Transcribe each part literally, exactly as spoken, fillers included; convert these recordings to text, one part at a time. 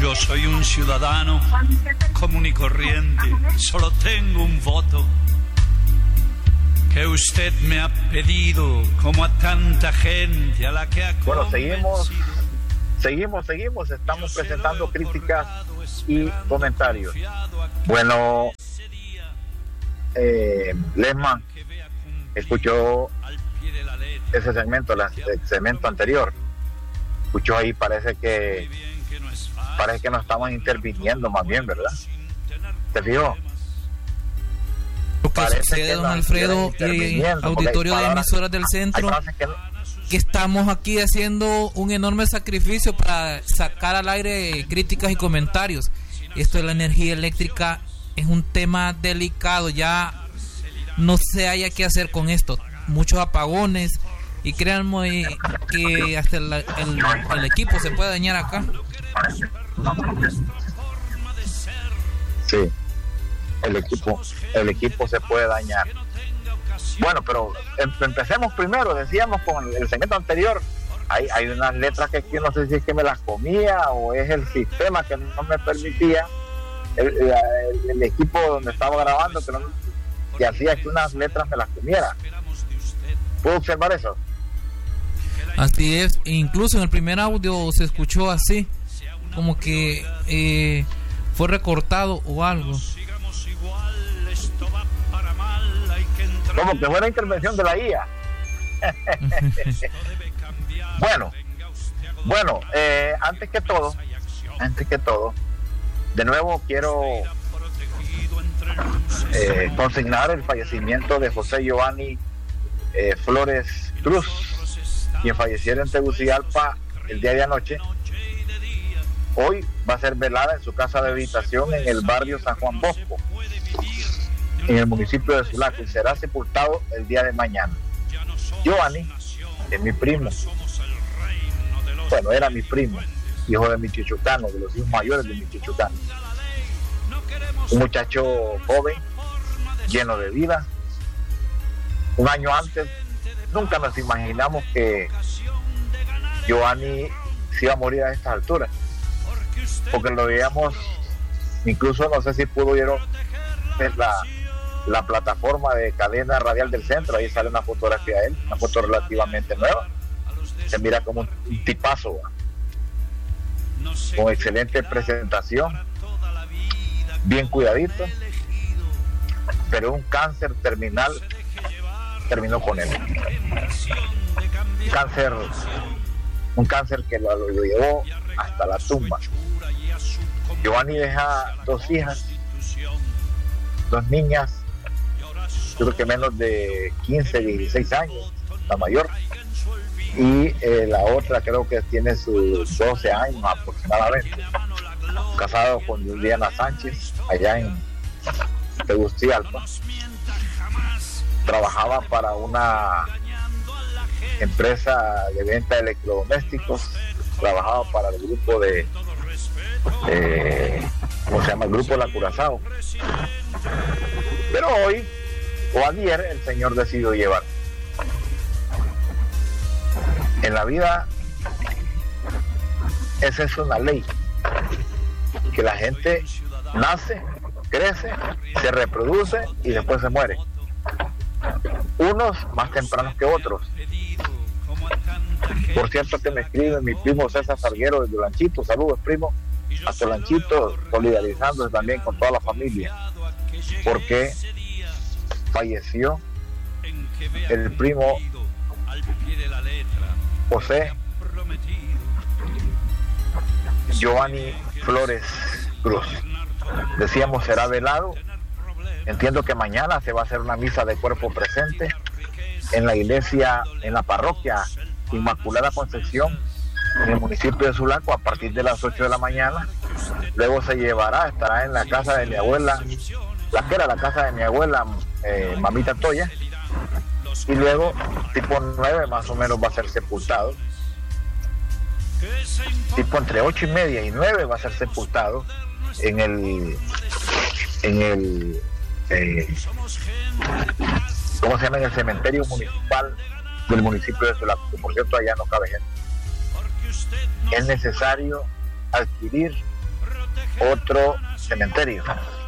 Yo soy un ciudadano común y corriente, solo tengo un voto que usted me ha pedido, como a tanta gente a la que ha convencido. Bueno, seguimos, seguimos, seguimos, estamos presentando críticas y comentarios. Bueno, eh, Lesman escuchó ese segmento, la, el segmento anterior. Escuchó ahí, parece que parece que no estamos interviniendo más bien, ¿verdad? ¿Te fijó? Lo que Parece sucede, que don no Alfredo, y auditorio de emisoras del centro, que, no. que estamos aquí haciendo un enorme sacrificio para sacar al aire críticas y comentarios. Esto de la energía eléctrica es un tema delicado, ya no se haya qué hacer con esto. Muchos apagones, y créanme que hasta el, el, el equipo se puede dañar acá. Sí, el equipo, el equipo se puede dañar. Bueno, pero em, empecemos primero, decíamos con el segmento anterior, hay, hay unas letras que aquí no sé si es que me las comía o es el sistema que no me permitía, el, el, el equipo donde estaba grabando que, no, que hacía que unas letras me las comiera. ¿Puedo observar eso? Así es, incluso en el primer audio se escuchó así, como que eh, fue recortado o algo. Como que fue la intervención de la I A. bueno, bueno, eh, antes que todo, antes que todo, de nuevo quiero eh, consignar el fallecimiento de José Giovanni eh, Flores Cruz, quien falleciera en Tegucigalpa el día de anoche. Hoy va a ser velada en su casa de habitación en el barrio San Juan Bosco, en el municipio de Sulaco, y será sepultado el día de mañana. Giovanni es mi primo, bueno, era mi primo, hijo de mi chichucano, de los hijos mayores de mi chichucano. Un muchacho joven, lleno de vida. Un año antes, nunca nos imaginamos que Giovanni se iba a morir a estas alturas, porque lo veíamos, incluso no sé si pudo ir a la, la plataforma de cadena radial del centro, ahí sale una fotografía de él, una foto relativamente nueva, se mira como un, un tipazo, con excelente presentación, bien cuidadito, pero un cáncer terminal terminó con él. Cáncer, un cáncer que lo, lo llevó hasta la tumba. Giovanni deja dos hijas, dos niñas, creo que menos de quince, dieciséis años, la mayor, y eh, la otra creo que tiene sus doce años aproximadamente, casado con Juliana Sánchez allá en Tegucigalpa. Trabajaba para una empresa de venta de electrodomésticos, trabajaba para el grupo de eh, ¿cómo se llama? El grupo La Curazao. Pero hoy o ayer el señor decidió llevar. En la vida esa es una ley, que la gente nace, crece, se reproduce y después se muere. Unos más tempranos que otros. Por cierto que me escribe mi primo César Salguero desde Lanchito. Saludos, primo, hasta Lanchito, solidarizándose también con toda la familia, porque falleció el primo José Giovanni Flores Cruz. Decíamos, será velado. Entiendo que mañana se va a hacer una misa de cuerpo presente en la iglesia, en la parroquia Inmaculada Concepción, en el municipio de Sulaco, a partir de las ocho de la mañana. Luego se llevará, estará en la casa de mi abuela, la que era la casa de mi abuela, eh, Mamita Toya, y luego tipo nueve más o menos va a ser sepultado. Tipo entre ocho y media y nueve va a ser sepultado en el en el eh, ¿cómo se llama? En el cementerio municipal del municipio de Sulaco, que por cierto allá no cabe gente. Es necesario adquirir otro cementerio.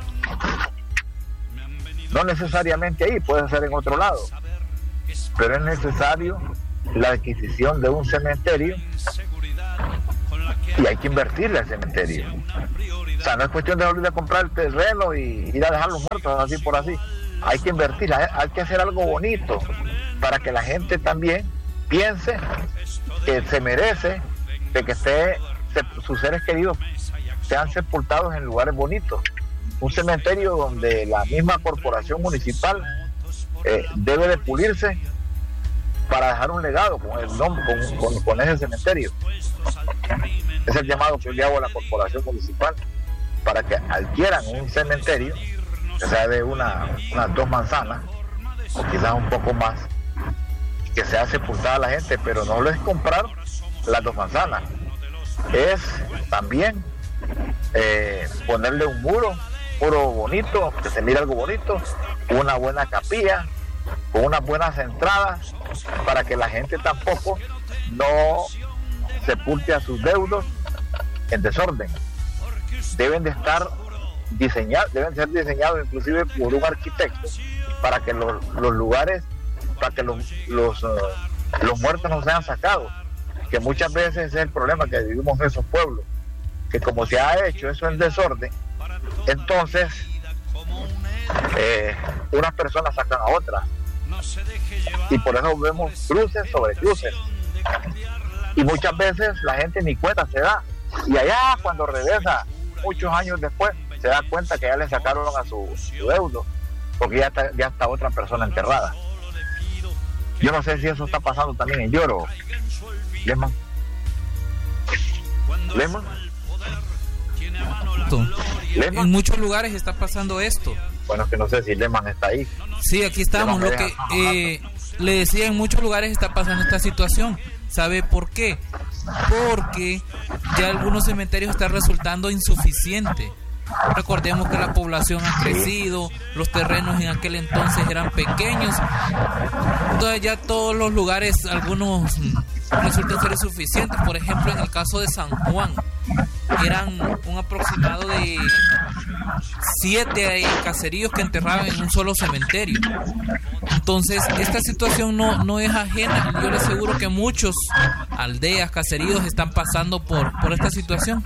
No necesariamente ahí, puede ser en otro lado, pero es necesario la adquisición de un cementerio y hay que invertirle al cementerio. O sea, no es cuestión de volver a comprar el terreno y ir a dejar los muertos así por así. Hay que invertir, hay que hacer algo bonito para que la gente también piense que se merece de que esté, se, sus seres queridos sean sepultados en lugares bonitos. Un cementerio donde la misma corporación municipal eh, debe de pulirse para dejar un legado con el nombre, con, con, con ese cementerio. Es el llamado que le hago a la corporación municipal para que adquieran un cementerio que sea de una, unas dos manzanas o quizás un poco más, que sea sepultada la gente, pero no es comprar las dos manzanas, es también eh, ponerle un muro, muro bonito, que se mire algo bonito, una buena capilla, con unas buenas entradas, para que la gente tampoco no sepulte a sus deudos en desorden. Deben de estar diseñados, deben ser diseñados inclusive por un arquitecto para que los, los lugares, para que los, los, uh, los muertos no sean sacados, que muchas veces es el problema que vivimos en esos pueblos, que como se ha hecho eso en desorden, entonces eh, unas personas sacan a otras y por eso vemos cruces sobre cruces y muchas veces la gente ni cuenta se da, y allá cuando regresa muchos años después se da cuenta que ya le sacaron a su, su deudo porque ya está, ya está otra persona enterrada. Yo no sé si eso está pasando también en Lloro, Lehman. Lehman. Lehman. En muchos lugares está pasando esto. Bueno, que no sé si Lehman está ahí. Sí, aquí estamos. Lo que eh, le decía, en muchos lugares está pasando esta situación. ¿Sabe por qué? Porque ya algunos cementerios están resultando insuficientes. Recordemos que la población ha crecido, los terrenos en aquel entonces eran pequeños, entonces ya todos los lugares, algunos resultan ser insuficientes. Por ejemplo, en el caso de San Juan, eran un aproximado de siete caseríos que enterraban en un solo cementerio. Entonces, esta situación no, no es ajena. Yo le aseguro que muchos aldeas, caseríos están pasando por, por esta situación.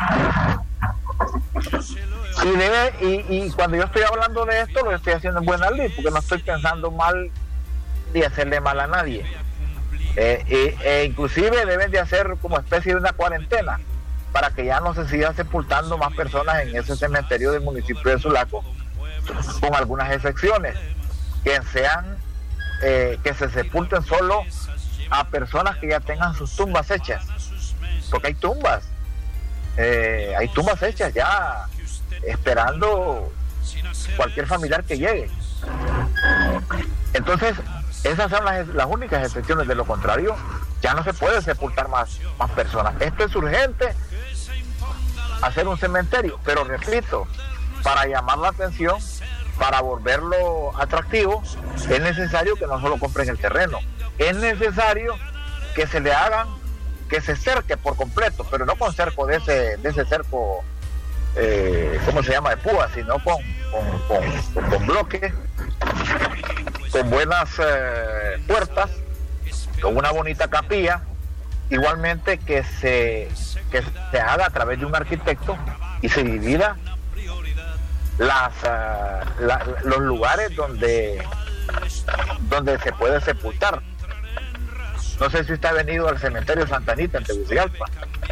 Y, debe, y, y cuando yo estoy hablando de esto, lo estoy haciendo en buena ley, porque no estoy pensando mal de hacerle mal a nadie. Eh, eh, eh, inclusive deben de hacer como especie de una cuarentena para que ya no se sigan sepultando más personas en ese cementerio del municipio de Sulaco, con algunas excepciones, que sean eh, que se sepulten solo a personas que ya tengan sus tumbas hechas, porque hay tumbas eh, hay tumbas hechas ya esperando cualquier familiar que llegue. Entonces esas son las, las únicas excepciones. De lo contrario ya no se puede sepultar más, más personas. Esto es urgente, hacer un cementerio, pero repito, para llamar la atención, para volverlo atractivo, es necesario que no solo compren el terreno, es necesario que se le hagan, que se cerque por completo, pero no con cerco de ese, de ese cerco eh, ¿cómo se llama? De púa, sino con, con, con, con bloques, con buenas eh, puertas, con una bonita capilla, igualmente que se, que se haga a través de un arquitecto y se divida las, uh, la, los lugares donde, donde se puede sepultar. No sé si usted ha venido al cementerio Santa Anita en Tegucigalpa.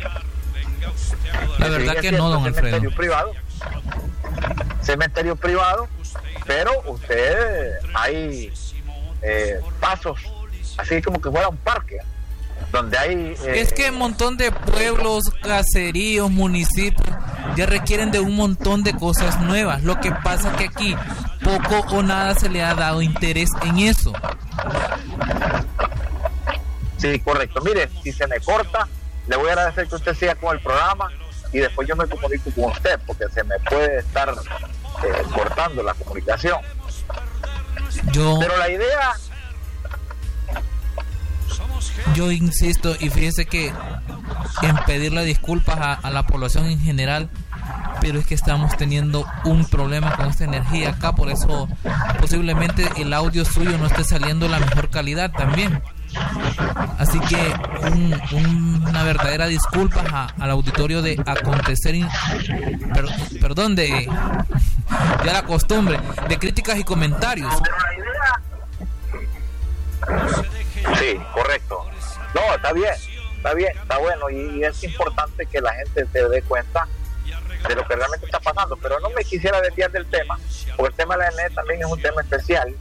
La verdad que no, don Alfredo. Cementerio privado, cementerio privado, pero usted hay eh, pasos, así como que fuera un parque, donde hay... Eh, es que un montón de pueblos, caseríos, municipios, ya requieren de un montón de cosas nuevas. Lo que pasa es que aquí poco o nada se le ha dado interés en eso. Sí, correcto. Mire, si se me corta, le voy a agradecer que usted siga con el programa y después yo me comunico con usted, porque se me puede estar eh, cortando la comunicación. Yo... Pero la idea... Yo insisto, y fíjense que en pedirle disculpas a, a la población en general, pero es que estamos teniendo un problema con esta energía acá, por eso posiblemente el audio suyo no esté saliendo la mejor calidad también. Así que un, un, una verdadera disculpa a, al auditorio de Acontecer, in, per, perdón, de ya la costumbre, de Críticas y Comentarios. Sí, correcto. No, está bien, está bien, está bueno, y, y es importante que la gente se dé cuenta de lo que realmente está pasando, pero no me quisiera desviar del tema, porque el tema de la E N E también es un tema especial,